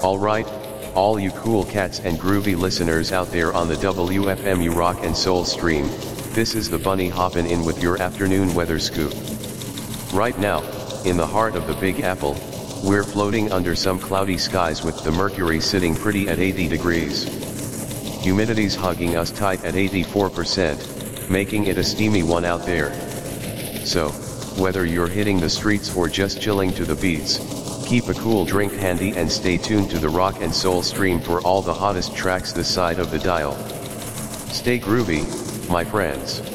Alright, all you cool cats and groovy listeners out there on the WFMU Rock and Soul stream, this is the Bunny hoppin' in with your afternoon weather scoop. Right now, in the heart of the Big Apple, we're floating under some cloudy skies with the mercury sitting pretty at 80 degrees. Humidity's hugging us tight at 84%, making it a steamy one out there. So, whether you're hitting the streets or just chilling to the beats, keep a cool drink handy and stay tuned to the Rock and Soul stream for all the hottest tracks this side of the dial. Stay groovy, my friends.